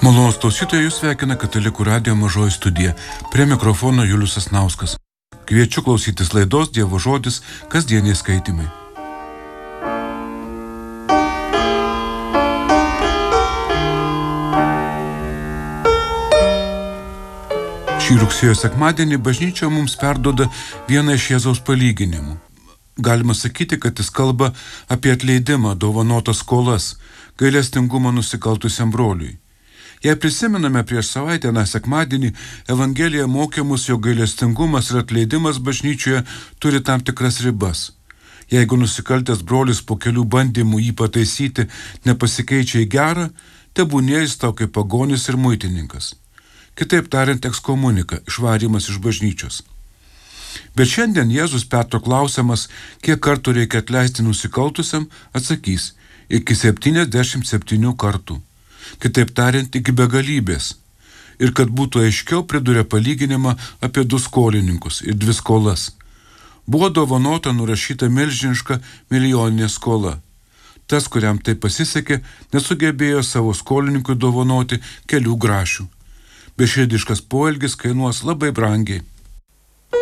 Malonūs klausytojai, jūs sveikina Katalikų radijo mažoji studija. Prie mikrofono Julius Sasnauskas. Kviečiu klausytis laidos Dievo žodis kasdieniai skaitymai. Šį rugsėjo sekmadienį bažnyčia mums perduoda vieną iš Jėzaus palyginimų. Galima sakyti, kad jis kalba apie atleidimą, dovanotas skolas, gailestingumą nusikaltusiam broliui. Jei prisimename prieš savaitę sekmadienį, Evangelija mokė mus, jog gailestingumas ir atleidimas bažnyčioje turi tam tikras ribas. Jeigu nusikaltęs brolis po kelių bandymų jį pataisyti nepasikeičia į gerą, tebūnie jis tau kaip pagonis ir muitininkas. Kitaip tariant, ekskomunika, išvarymas iš bažnyčios. Bet šiandien Jėzus Petro klausiamas, kiek kartų reikia atleisti nusikaltusiam, atsakys iki 77 kartų. Kitaip tariant, iki begalybės. Ir kad būtų aiškiau, priduria palyginimą apie 2 skolininkus ir 2 skolas. Buvo dovanota nurašyta milžiniška milijoninė skola. Tas, kuriam tai pasisekė, nesugebėjo savo skolininkui dovanoti kelių grašių. Beširdiškas poelgis kainuos labai brangiai.